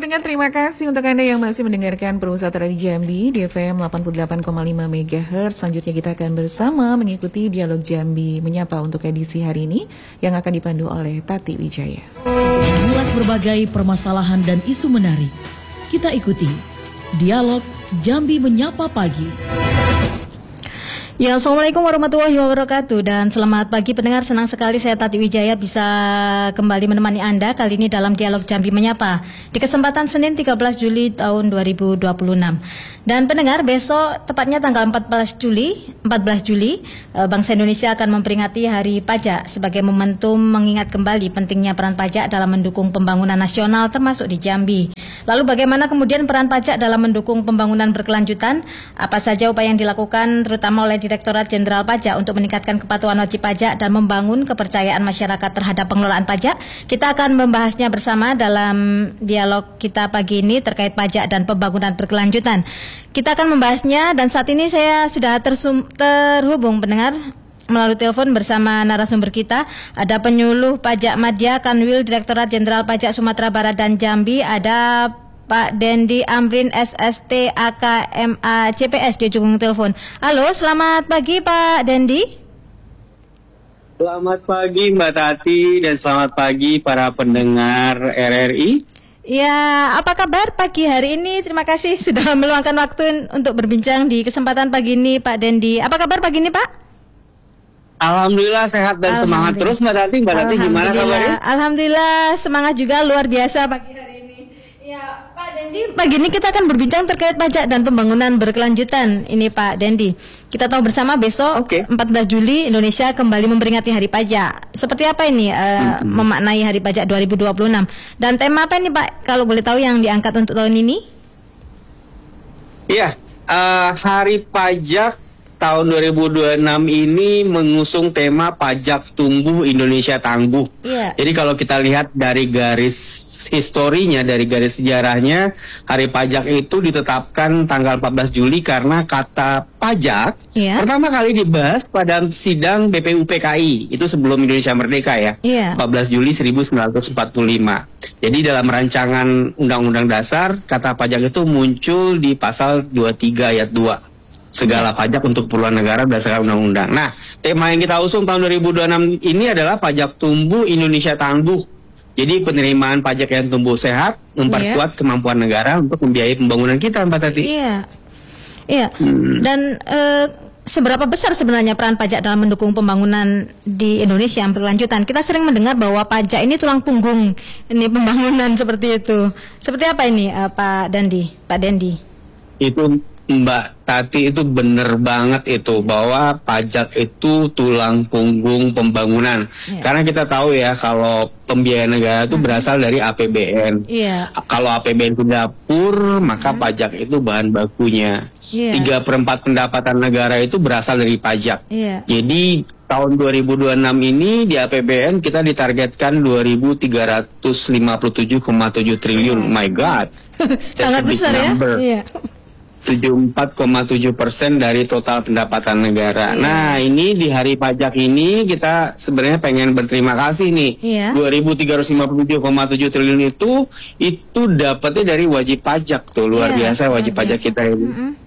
pendengar, terima kasih untuk Anda yang masih mendengarkan Perusahaan Radio Jambi di FM 88,5 MHz. Selanjutnya kita akan bersama mengikuti Dialog Jambi Menyapa untuk edisi hari ini yang akan dipandu oleh Tati Wijaya. Mengulas berbagai permasalahan dan isu menarik, kita ikuti Dialog Jambi Menyapa Pagi. Ya, Assalamualaikum warahmatullahi wabarakatuh. Dan selamat pagi pendengar, senang sekali saya Tati Wijaya bisa kembali menemani Anda kali ini dalam Dialog Jambi Menyapa di kesempatan Senin 13 Juli tahun 2026. Dan pendengar, besok tepatnya tanggal 14 Juli bangsa Indonesia akan memperingati Hari Pajak sebagai momentum mengingat kembali pentingnya peran pajak dalam mendukung pembangunan nasional termasuk di Jambi. Lalu bagaimana kemudian peran pajak dalam mendukung pembangunan berkelanjutan? Apa saja upaya yang dilakukan terutama oleh Direktorat Jenderal Pajak untuk meningkatkan kepatuhan wajib pajak dan membangun kepercayaan masyarakat terhadap pengelolaan pajak? Kita akan membahasnya bersama dalam dialog kita pagi ini terkait pajak dan pembangunan berkelanjutan. Kita akan membahasnya dan saat ini saya sudah terhubung pendengar melalui telepon bersama narasumber kita. Ada penyuluh pajak Madya Kanwil Direktorat Jenderal Pajak Sumatera Barat dan Jambi, ada Pak Dendi Amrin SST AKMA CPS di ujung telepon. Halo, selamat pagi Pak Dendi. Selamat pagi Mbak Tati dan selamat pagi para pendengar RRI. Ya, apa kabar pagi hari ini? Terima kasih sudah meluangkan waktu untuk berbincang di kesempatan pagi ini Pak Dendi. Apa kabar pagi ini Pak? Alhamdulillah sehat dan semangat terus Mbak Tati. Mbak Tati gimana kabarnya? Alhamdulillah semangat juga, luar biasa pagi hari ini. Ya Pak Dendi, pagi ini kita akan berbincang terkait pajak dan pembangunan berkelanjutan. Ini Pak Dendi, kita tahu bersama besok 14 Juli Indonesia kembali memperingati Hari Pajak. Seperti apa ini memaknai Hari Pajak 2026? Dan tema apa ini Pak, kalau boleh tahu yang diangkat untuk tahun ini? Iya, Hari Pajak tahun 2026 ini mengusung tema Pajak Tumbuh Indonesia Tangguh. Yeah. Jadi kalau kita lihat dari garis historinya, dari garis sejarahnya, Hari Pajak itu ditetapkan tanggal 14 Juli karena kata pajak pertama kali dibahas pada sidang BPUPKI, itu sebelum Indonesia Merdeka ya, 14 Juli 1945. Jadi dalam rancangan Undang-Undang Dasar, kata pajak itu muncul di pasal 23 ayat 2. Segala pajak untuk keperluan negara berdasarkan undang-undang. Nah, tema yang kita usung tahun 2026 ini adalah Pajak Tumbuh Indonesia Tangguh. Jadi penerimaan pajak yang tumbuh sehat memperkuat kemampuan negara untuk membiayai pembangunan kita, Mbak Tati. Iya. Dan seberapa besar sebenarnya peran pajak dalam mendukung pembangunan di Indonesia yang berkelanjutan? Kita sering mendengar bahwa pajak ini tulang punggung ini pembangunan seperti itu. Seperti apa ini, Pak Dendi? Itu Mbak Tati itu benar banget itu, bahwa pajak itu tulang punggung pembangunan. Karena kita tahu ya, kalau pembiayaan negara itu berasal dari APBN. Kalau APBN itu dapur, maka pajak itu bahan bakunya. 3/4 pendapatan negara itu berasal dari pajak. Jadi tahun 2026 ini di APBN kita ditargetkan 2.357,7 triliun. My God, sangat besar number. Ya. 74,7% dari total pendapatan negara. Nah, ini di Hari Pajak ini kita sebenarnya pengen berterima kasih nih. 2.357,7 triliun itu dapatnya dari wajib pajak tuh, luar biasa wajib pajak kita ini.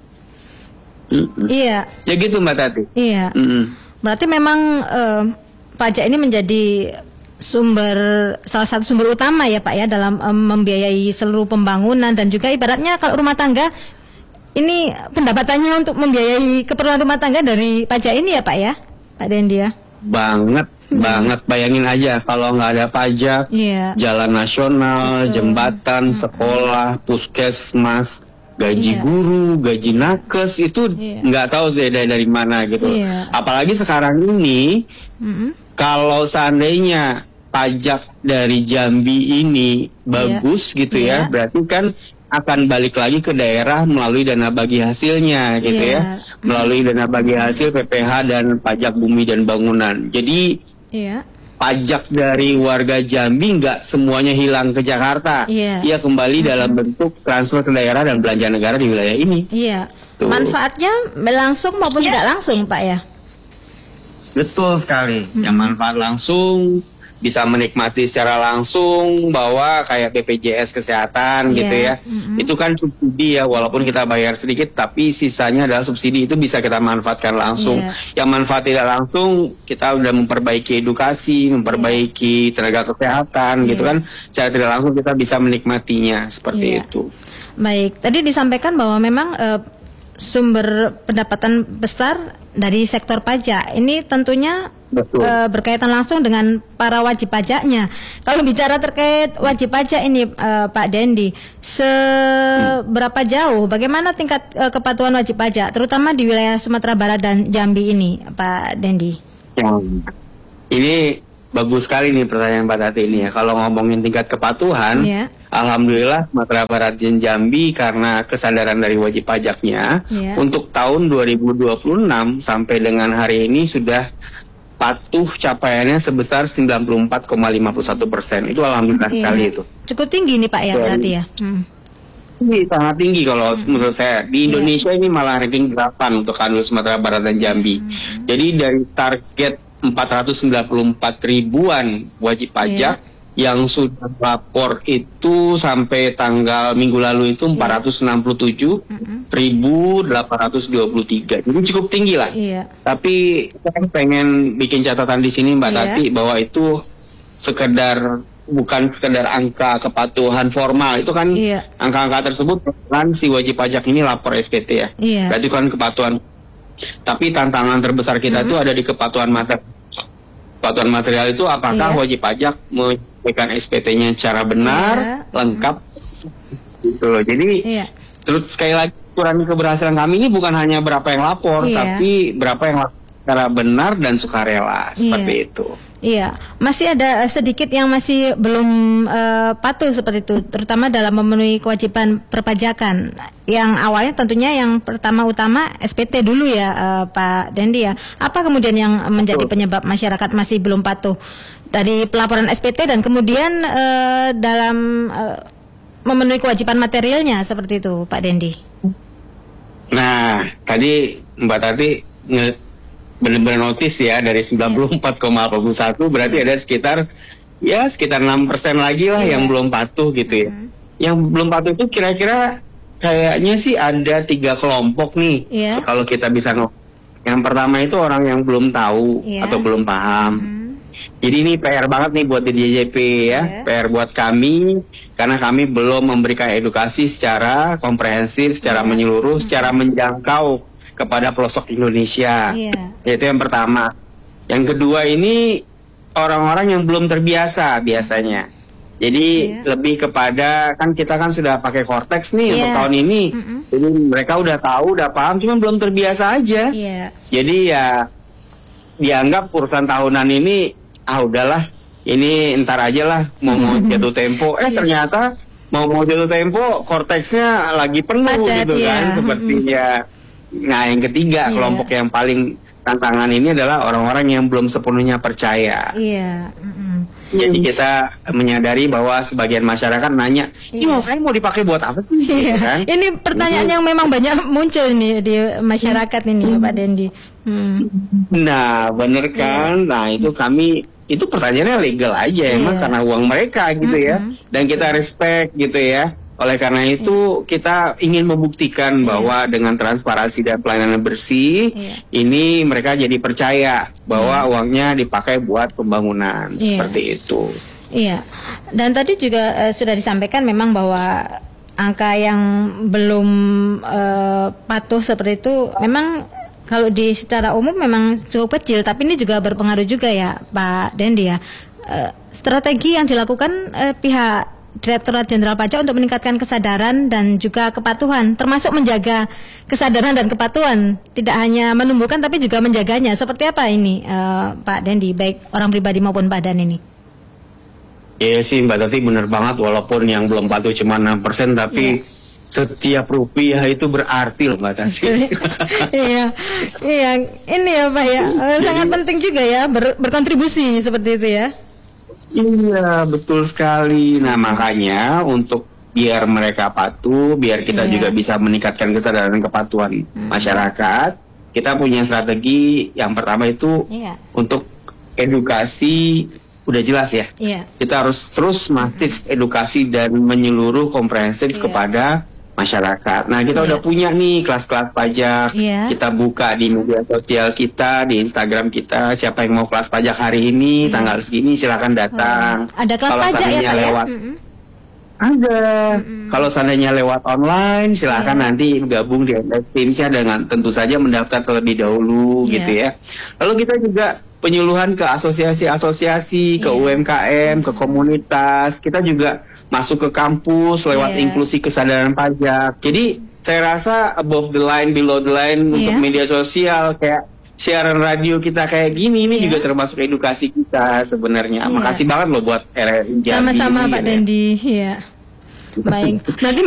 Ya gitu Mbak Tati. Berarti memang pajak ini menjadi salah satu sumber utama ya Pak ya dalam membiayai seluruh pembangunan, dan juga ibaratnya kalau rumah tangga ini pendapatannya untuk membiayai keperluan rumah tangga dari pajak ini ya Pak ya, Pak Dendi ya? Banget. Bayangin aja kalau nggak ada pajak, jalan nasional, jembatan, sekolah, puskesmas, gaji guru, gaji nakes itu nggak tahu dari mana gitu. Apalagi sekarang ini, kalau seandainya pajak dari Jambi ini bagus gitu ya, berarti kan akan balik lagi ke daerah melalui dana bagi hasilnya gitu ya, melalui dana bagi hasil PPH dan pajak bumi dan bangunan. Jadi pajak dari warga Jambi nggak semuanya hilang ke Jakarta, ia kembali dalam bentuk transfer ke daerah dan belanja negara di wilayah ini. Manfaatnya langsung maupun tidak langsung Pak ya? Betul sekali. Yang manfaat langsung bisa menikmati secara langsung bahwa kayak BPJS kesehatan gitu ya. Itu kan subsidi ya, walaupun kita bayar sedikit tapi sisanya adalah subsidi, itu bisa kita manfaatkan langsung. Yang manfaat tidak langsung kita udah memperbaiki edukasi, memperbaiki tenaga kesehatan gitu kan. Secara tidak langsung kita bisa menikmatinya seperti itu. Baik, tadi disampaikan bahwa memang sumber pendapatan besar dari sektor pajak ini tentunya berkaitan langsung dengan para wajib pajaknya. Kalau bicara terkait wajib pajak ini, Pak Dendi, seberapa jauh, bagaimana tingkat kepatuhan wajib pajak, terutama di wilayah Sumatera Barat dan Jambi ini, Pak Dendi? Ini bagus sekali nih pertanyaan Mbak Tati ini ya. Kalau ngomongin tingkat kepatuhan, alhamdulillah Sumatera Barat dan Jambi karena kesadaran dari wajib pajaknya, untuk tahun 2026 sampai dengan hari ini sudah patuh capaiannya sebesar 94,51%. Itu alhamdulillah sekali itu. Cukup tinggi nih Pak ya, berarti ya. Ini sangat tinggi kalau menurut saya. Di Indonesia ini malah ranking 8 untuk Kanwil Sumatera Barat dan Jambi. Jadi dari target 494 ribuan wajib pajak yang sudah lapor itu sampai tanggal minggu lalu itu 467.823. Jadi cukup tinggi lah. Tapi saya pengen bikin catatan di sini Mbak Tati bahwa itu bukan sekedar angka kepatuhan formal. Itu kan angka-angka tersebut kan si wajib pajak ini lapor SPT ya. Berarti kan kepatuhan. Tapi tantangan terbesar kita itu ada di kepatuhan material. Kepatuhan material itu apakah wajib pajak menyampaikan SPT-nya secara benar, lengkap, gitu loh. Jadi terus sekali lagi ukuran keberhasilan kami ini bukan hanya berapa yang lapor, tapi berapa yang lapor secara benar dan sukarela, seperti itu. Iya, masih ada sedikit yang masih belum patuh seperti itu, terutama dalam memenuhi kewajiban perpajakan. Yang awalnya tentunya yang pertama-utama SPT dulu ya, Pak Dendi ya. Apa kemudian yang menjadi penyebab masyarakat masih belum patuh dari pelaporan SPT dan kemudian dalam memenuhi kewajiban materialnya seperti itu, Pak Dendi? Nah, tadi Mbak Tati benar-benar notice ya dari 94,81 berarti ada sekitar 6% lagi lah yang belum patuh gitu ya. Yang belum patuh itu kira-kira kayaknya sih ada 3 kelompok nih. Kalau kita bisa yang pertama itu orang yang belum tahu atau belum paham. Jadi ini PR banget nih buat DJP ya, PR buat kami karena kami belum memberikan edukasi secara komprehensif, secara menyeluruh, secara menjangkau kepada pelosok Indonesia. Itu yang pertama. Yang kedua ini orang-orang yang belum terbiasa biasanya. Jadi lebih kepada, kan kita kan sudah pakai Cortex nih untuk tahun ini. Jadi mereka udah tahu, udah paham, cuma belum terbiasa aja. Jadi ya dianggap urusan tahunan ini udahlah, ini entar aja lah mau jatuh tempo. Ternyata mau jatuh tempo Cortexnya lagi penuh gitu kan, sepertinya. Nah, yang ketiga kelompok yang paling tantangan ini adalah orang-orang yang belum sepenuhnya percaya. Jadi kita menyadari bahwa sebagian masyarakat nanya, saya mau dipakai buat apa sih? Gitu kan? Ini pertanyaan yang memang banyak muncul nih di masyarakat ini, Pak Dendi. Nah, bener kan? Nah, itu pertanyaannya legal aja, emang karena uang mereka gitu ya. Dan kita respect gitu ya. Oleh karena itu kita ingin membuktikan bahwa dengan transparansi dan pelayanan bersih ini mereka jadi percaya bahwa uangnya dipakai buat pembangunan seperti itu. Dan tadi juga sudah disampaikan memang bahwa angka yang belum patuh seperti itu memang kalau secara umum memang cukup kecil, tapi ini juga berpengaruh juga ya Pak Dendi ya. Strategi yang dilakukan pihak Direktorat Jenderal Pajak untuk meningkatkan kesadaran dan juga kepatuhan, termasuk menjaga kesadaran dan kepatuhan, tidak hanya menumbuhkan tapi juga menjaganya. Seperti apa ini Pak Dendi, baik orang pribadi maupun badan ini? Iya sih Mbak Tati, benar banget, walaupun yang belum patuh cuma 6%, tapi setiap rupiah itu berarti loh Mbak Tati. Iya, ini ya Pak ya, sangat penting juga ya berkontribusi seperti itu ya. Iya, betul sekali. Nah, makanya untuk biar mereka patuh, biar kita juga bisa meningkatkan kesadaran kepatuhan masyarakat, kita punya strategi. Yang pertama itu untuk edukasi udah jelas ya. Kita harus terus masif edukasi dan menyeluruh komprehensif kepada masyarakat. Nah, kita udah punya nih kelas-kelas pajak. Kita buka di media sosial kita, di Instagram kita. Siapa yang mau kelas pajak hari ini, tanggal segini, silakan datang. Ada kelas pajak ya, Pak lewat, ya? Ada. Kalau seandainya lewat online, silakan nanti gabung di MS Teams ya, dengan tentu saja mendaftar terlebih dahulu gitu ya. Lalu kita juga penyuluhan ke asosiasi-asosiasi, ke UMKM, ke komunitas. Kita juga masuk ke kampus lewat inklusi kesadaran pajak. Jadi saya rasa above the line, below the line untuk media sosial kayak siaran radio kita kayak gini ini juga termasuk edukasi kita sebenarnya. Makasih banget loh buat RRI Jambi. Sama-sama Pak Dendi. Baik. Nanti